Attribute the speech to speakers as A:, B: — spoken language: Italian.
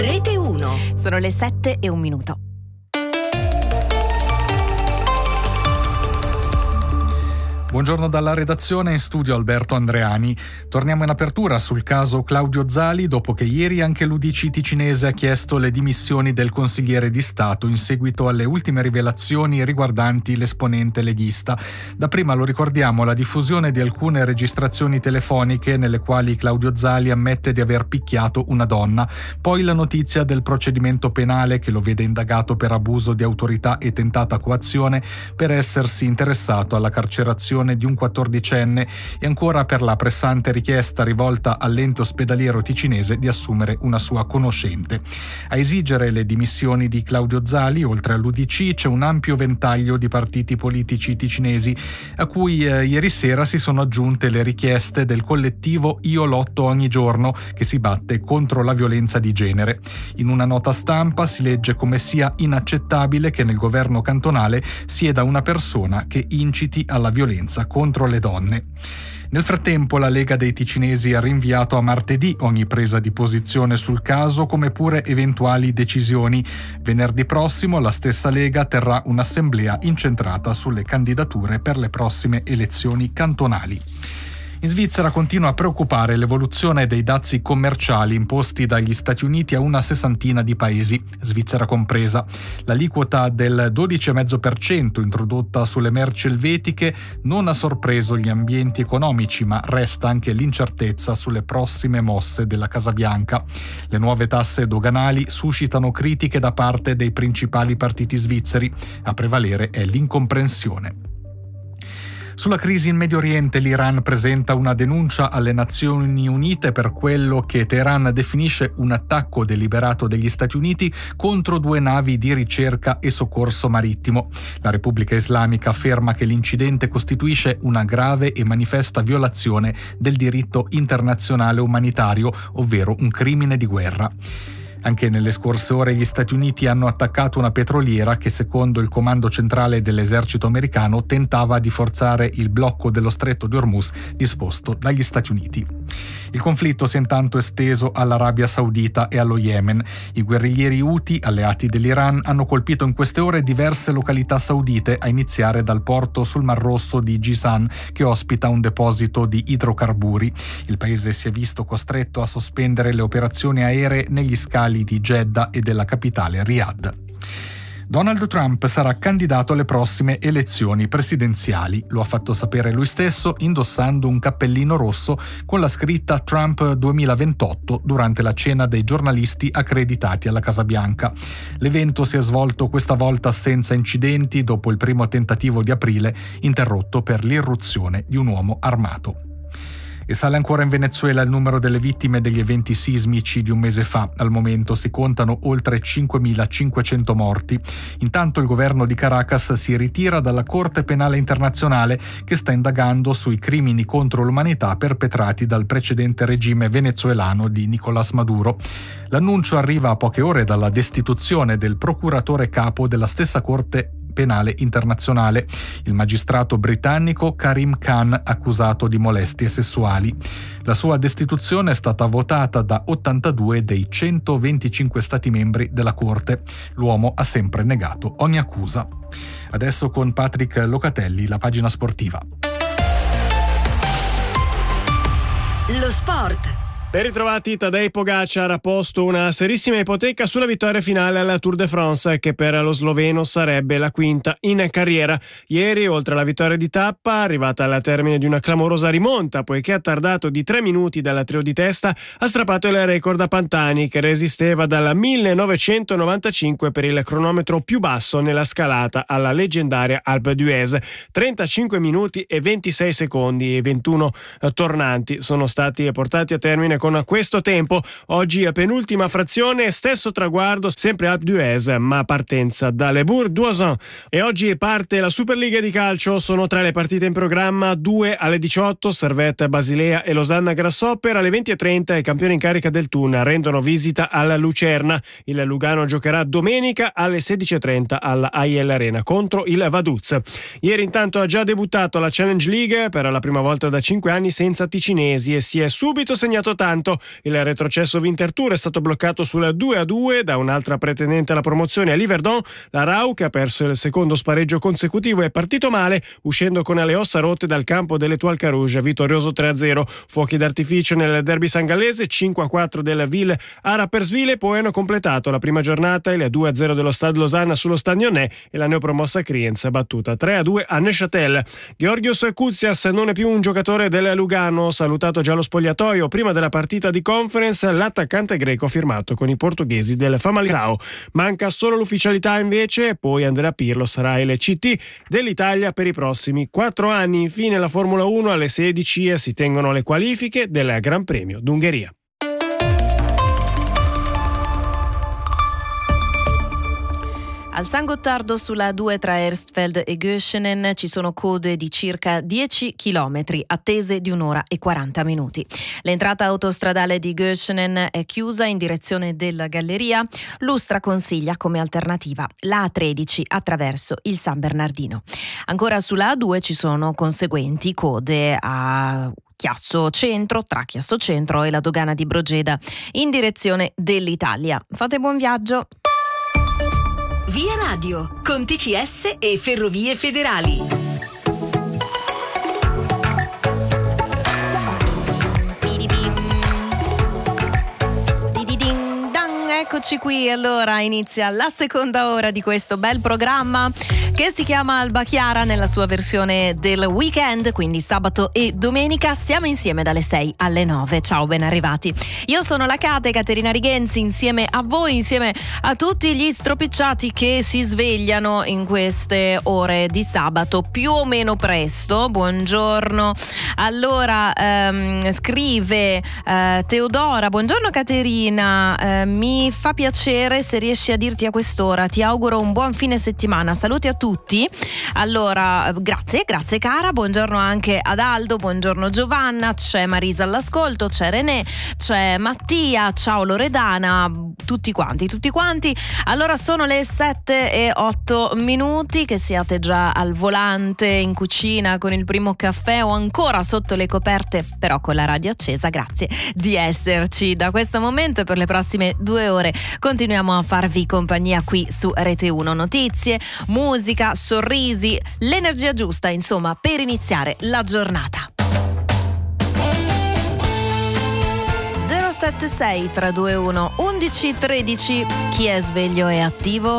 A: Rete 1.
B: Sono le 7:01.
C: Buongiorno dalla redazione, in studio Alberto Andreani. Torniamo in apertura sul caso Claudio Zali, dopo che ieri anche l'UDC ticinese ha chiesto le dimissioni del consigliere di Stato in seguito alle ultime rivelazioni riguardanti l'esponente leghista. Dapprima, lo ricordiamo, la diffusione di alcune registrazioni telefoniche nelle quali Claudio Zali ammette di aver picchiato una donna, poi la notizia del procedimento penale che lo vede indagato per abuso di autorità e tentata coazione per essersi interessato alla carcerazione di un 14enne e ancora per la pressante richiesta rivolta all'ente ospedaliero ticinese di assumere una sua conoscente. A esigere le dimissioni di Claudio Zali, oltre all'UDC, c'è un ampio ventaglio di partiti politici ticinesi a cui ieri sera si sono aggiunte le richieste del collettivo Io lotto ogni giorno, che si batte contro la violenza di genere. In una nota stampa si legge come sia inaccettabile che nel governo cantonale sieda una persona che inciti alla violenza contro le donne. Nel frattempo la Lega dei Ticinesi ha rinviato a martedì ogni presa di posizione sul caso, come pure eventuali decisioni. Venerdì prossimo la stessa Lega terrà un'assemblea incentrata sulle candidature per le prossime elezioni cantonali. In Svizzera continua a preoccupare l'evoluzione dei dazi commerciali imposti dagli Stati Uniti a una sessantina di paesi, Svizzera compresa. L'aliquota del 12,5% introdotta sulle merci elvetiche non ha sorpreso gli ambienti economici, ma resta anche l'incertezza sulle prossime mosse della Casa Bianca. Le nuove tasse doganali suscitano critiche da parte dei principali partiti svizzeri. A prevalere è l'incomprensione. Sulla crisi in Medio Oriente, l'Iran presenta una denuncia alle Nazioni Unite per quello che Teheran definisce un attacco deliberato degli Stati Uniti contro 2 navi di ricerca e soccorso marittimo. La Repubblica Islamica afferma che l'incidente costituisce una grave e manifesta violazione del diritto internazionale umanitario, ovvero un crimine di guerra. Anche nelle scorse ore gli Stati Uniti hanno attaccato una petroliera che, secondo il comando centrale dell'esercito americano, tentava di forzare il blocco dello stretto di Hormuz disposto dagli Stati Uniti. Il conflitto si è intanto esteso all'Arabia Saudita e allo Yemen. I guerriglieri Houthi, alleati dell'Iran, hanno colpito in queste ore diverse località saudite, a iniziare dal porto sul Mar Rosso di Jizan, che ospita un deposito di idrocarburi. Il paese si è visto costretto a sospendere le operazioni aeree negli scali di Jeddah e della capitale Riyadh. Donald Trump sarà candidato alle prossime elezioni presidenziali. Lo ha fatto sapere lui stesso indossando un cappellino rosso con la scritta Trump 2028 durante la cena dei giornalisti accreditati alla Casa Bianca. L'evento si è svolto questa volta senza incidenti dopo il primo tentativo di aprile, interrotto per l'irruzione di un uomo armato. E sale ancora in Venezuela il numero delle vittime degli eventi sismici di un mese fa. Al momento si contano oltre 5.500 morti. Intanto il governo di Caracas si ritira dalla Corte Penale Internazionale, che sta indagando sui crimini contro l'umanità perpetrati dal precedente regime venezuelano di Nicolás Maduro. L'annuncio arriva a poche ore dalla destituzione del procuratore capo della stessa Corte Penale Internazionale, il magistrato britannico Karim Khan, accusato di molestie sessuali. La sua destituzione è stata votata da 82 dei 125 stati membri della Corte. L'uomo ha sempre negato ogni accusa. Adesso con Patrick Locatelli, la pagina sportiva.
A: Lo sport.
D: Ben ritrovati, Tadej Pogačar ha posto una serissima ipoteca sulla vittoria finale alla Tour de France, che per lo sloveno sarebbe la quinta in carriera. Ieri, oltre alla vittoria di tappa, arrivata al termine di una clamorosa rimonta, poiché ha tardato di 3 minuti dalla trio di testa, ha strappato il record a Pantani, che resisteva dal 1995 per il cronometro più basso nella scalata alla leggendaria Alpe d'Huez. 35 minuti e 26 secondi e 21 tornanti sono stati portati a termine con questo tempo. Oggi penultima frazione, stesso traguardo, sempre Alpe d'Huez, ma partenza da Le Bourg-d'Oisans. E oggi parte la Superliga di calcio. Sono 3 le partite in programma: 2 alle 18, Servette Basilea e Losanna Grasshopper. Alle 20:30 i campioni in carica del Thun rendono visita alla Lucerna. Il Lugano giocherà domenica alle 16:30 alla AIL Arena contro il Vaduz. Ieri intanto ha già debuttato la Challenge League per la prima volta da 5 anni senza ticinesi e si è subito segnato soltanto. Il retrocesso Winterthur è stato bloccato sul 2-2 da un'altra pretendente alla promozione, a Liverdon. La Rau, che ha perso il secondo spareggio consecutivo, è partito male, uscendo con le ossa rotte dal campo dell'Étoile Carouge, vittorioso 3-0. Fuochi d'artificio nel derby sangallese, 5-4 del Ville a Rapperswil, poi hanno completato la prima giornata il 2-0 dello Stade Lausanne sullo Stadionnais e la neopromossa Kriens battuta 3-2 a Neuchâtel. Georgios Koutsias non è più un giocatore del Lugano, salutato già allo spogliatoio prima della partita di Conference. L'attaccante greco ha firmato con i portoghesi del Famalicão. Manca solo l'ufficialità invece, poi Andrea Pirlo sarà il CT dell'Italia per i prossimi 4 anni. Infine la Formula 1, alle 16 si tengono le qualifiche del Gran Premio d'Ungheria.
B: Al San Gottardo sulla 2 tra Erstfeld e Göschenen ci sono code di circa 10 chilometri, attese di 1 ora e 40 minuti. L'entrata autostradale di Göschenen è chiusa in direzione della galleria. L'Ustra consiglia come alternativa la A13 attraverso il San Bernardino. Ancora sulla A2 ci sono conseguenti code a Chiasso Centro, tra Chiasso Centro e la dogana di Brogeda in direzione dell'Italia. Fate buon viaggio!
A: Via Radio, con TCS e Ferrovie Federali.
B: Eccoci qui, allora inizia la seconda ora di questo bel programma che si chiama Alba Chiara nella sua versione del weekend, quindi sabato e domenica. Stiamo insieme dalle 6 alle 9. Ciao, ben arrivati. Io sono la Caterina Righenzi, insieme a voi, insieme a tutti gli stropicciati che si svegliano in queste ore di sabato più o meno presto. Buongiorno. Allora, scrive Teodora, buongiorno Caterina, mi fa piacere se riesci a dirti a quest'ora, ti auguro un buon fine settimana, saluti a tutti. Allora, grazie cara, buongiorno anche ad Aldo, buongiorno Giovanna, c'è Marisa all'ascolto, c'è René, c'è Mattia, ciao Loredana, tutti quanti. Allora sono le 7:08, che siate già al volante, in cucina con il primo caffè o ancora sotto le coperte, però con la radio accesa, grazie di esserci. Da questo momento e per le prossime 2 ore continuiamo a farvi compagnia qui su Rete 1. Notizie, musica, sorrisi, l'energia giusta, insomma, per iniziare la giornata. 076 321 11 13. Chi è sveglio e attivo?